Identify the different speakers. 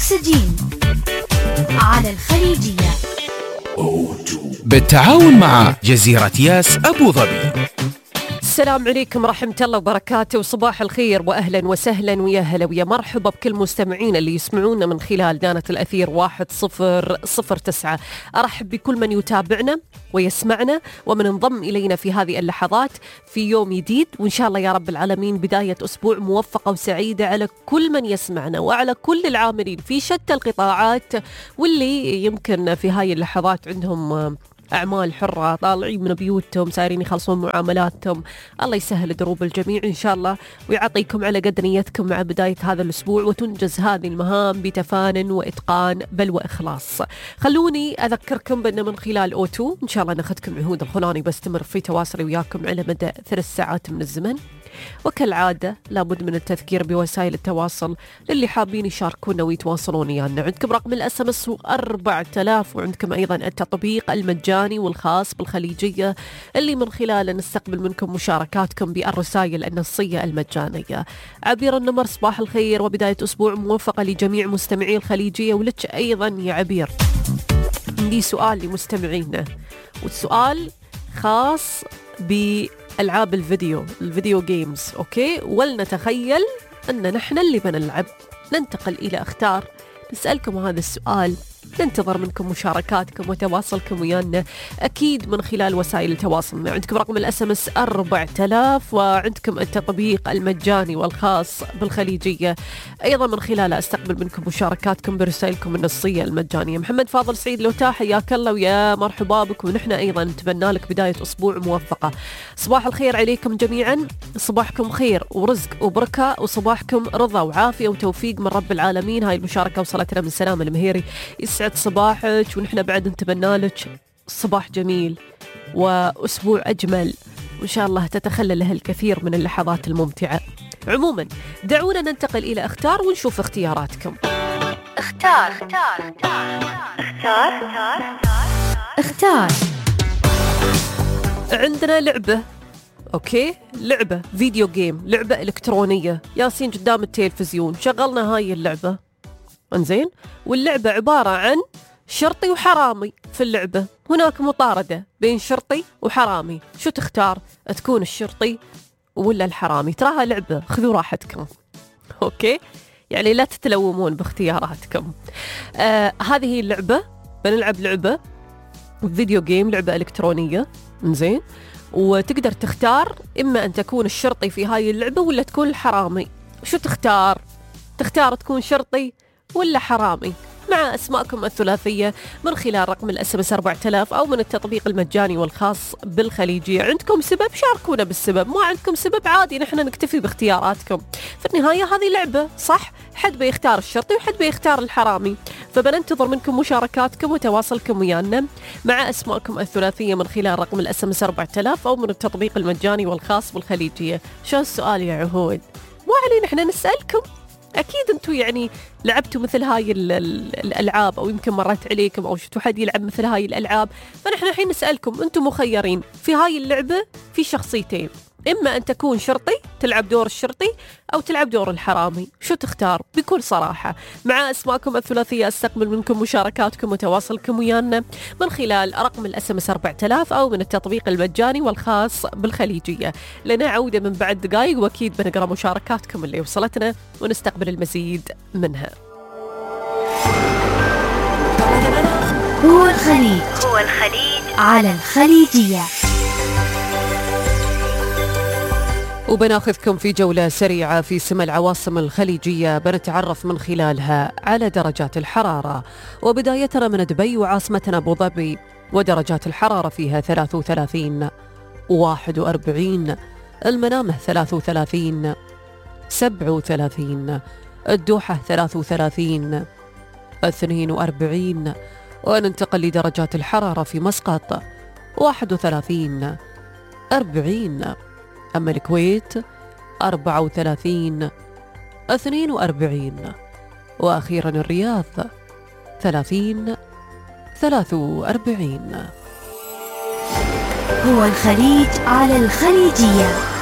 Speaker 1: أكسجين على الخليجية
Speaker 2: بالتعاون مع جزيرة ياس أبو ظبي.
Speaker 3: السلام عليكم ورحمة الله وبركاته، وصباح الخير وأهلا وسهلا ويا هلا ويا مرحبا بكل مستمعين اللي يسمعونا من خلال دانة الأثير 1009. أرحب بكل من يتابعنا ويسمعنا ومن انضم إلينا في هذه اللحظات في يوم جديد، وإن شاء الله يا رب العالمين بداية أسبوع موفقة وسعيدة على كل من يسمعنا وعلى كل العاملين في شتى القطاعات واللي يمكن في هاي اللحظات عندهم أعمال حرة، طالعين من بيوتهم، سايرين يخلصون معاملاتهم. الله يسهل دروب الجميع إن شاء الله ويعطيكم على قد نيتكم مع بداية هذا الأسبوع، وتنجز هذه المهام بتفان وإتقان بل وإخلاص. خلوني أذكركم بأن من خلال أوتو إن شاء الله ناخذكم عهود الخلاني بستمر في تواصلي وياكم على مدى 3 ساعات من الزمن، وكالعادة لابد من التذكير بوسائل التواصل للي حابين يشاركونا ويتواصلون ويانا. عندكم رقم الSMS 4000، وعندكم أيضا التطبيق المجاني والخاص بالخليجية اللي من خلاله نستقبل منكم مشاركاتكم بالرسائل النصية المجانية. عبير النمر، صباح الخير وبداية أسبوع موفقة لجميع مستمعي الخليجية، ولك أيضا يا عبير عندي سؤال لمستمعينا، والسؤال خاص بألعاب الفيديو جيمز. أوكي، ولنتخيل أن نحن اللي بنلعب، ننتقل إلى اختار، نسألكم هذا السؤال، ننتظر منكم مشاركاتكم وتواصلكم ويانا أكيد من خلال وسائل التواصل. عندكم رقم الSMS 4000، وعندكم التطبيق المجاني والخاص بالخليجية أيضا من خلاله أستقبل منكم مشاركاتكم برسائلكم النصية المجانية. محمد فاضل سعيد لوتا، حياك الله ويا مرحبا بك، ونحن أيضا نتمنى لك بداية أسبوع موفقة. صباح الخير عليكم جميعا، صباحكم خير ورزق وبركة، وصباحكم رضا وعافية وتوفيق من رب العالمين. هاي المشاركة وصلتنا من سلام المهيري، يسعد صباحك، ونحن بعد نتمنى لك صباح جميل وأسبوع أجمل، وإن شاء الله تتخلل له الكثير من اللحظات الممتعة. عموما دعونا ننتقل إلى اختار ونشوف اختياراتكم. اختار. عندنا لعبة، أوكي، لعبة فيديو جيم، لعبة إلكترونية، ياسين قدام التلفزيون شغلنا هاي اللعبة، انزين، واللعبة عبارة عن شرطي وحرامي. في اللعبة هناك مطاردة بين شرطي وحرامي، شو تختار؟ تكون الشرطي ولا الحرامي؟ تراها لعبة، خذوا راحتكم. أوكي، يعني لا تتلومون باختياراتكم. هذه هي اللعبة، بنلعب لعبة فيديو جيم، لعبة إلكترونية، انزين، وتقدر تختار إما أن تكون الشرطي في هاي اللعبة ولا تكون الحرامي. شو تختار؟ تختار تكون شرطي ولا حرامي؟ مع أسماءكم الثلاثية من خلال رقم الSMS 4000 أو من التطبيق المجاني والخاص بالخليجية. عندكم سبب شاركونا بالسبب، ما عندكم سبب عادي، نحن نكتفي باختياراتكم. في النهاية هذه لعبة، صح؟ حد بيختار الشرطي وحد بيختار الحرامي، فبننتظر منكم مشاركاتكم وتواصلكم ويانا مع أسماءكم الثلاثية من خلال رقم الSMS 4000 أو من التطبيق المجاني والخاص بالخليجية. شو السؤال يا عهود؟ مو علينا احنا نسألكم، أكيد أنتم يعني لعبتوا مثل هاي الألعاب، أو يمكن مرت عليكم أو شفتوا حد يلعب مثل هاي الألعاب، فنحن الحين نسألكم، أنتم مخيرين في هاي اللعبة في شخصيتين، إما أن تكون شرطي تلعب دور الشرطي أو تلعب دور الحرامي، شو تختار؟ بكل صراحة مع أسماءكم الثلاثية أستقبل منكم مشاركاتكم وتواصلكم ويانا من خلال رقم الSMS 4000 أو من التطبيق المجاني والخاص بالخليجية. لنا عودة من بعد دقائق، وأكيد بنقرأ مشاركاتكم اللي وصلتنا ونستقبل المزيد منها.
Speaker 1: هو الخليج على الخليجية.
Speaker 3: وبناخذكم في جولة سريعة في سما العواصم الخليجية، بنتعرف من خلالها على درجات الحرارة، وبدايتنا من دبي وعاصمتنا أبو ظبي، ودرجات الحرارة فيها 33 41، المنامة 33 37، الدوحة 33 42، وننتقل لدرجات الحرارة في مسقط 31 40، أما الكويت 34 42، وأخيرا الرياض 30 43.
Speaker 1: هو الخليج على الخليجية.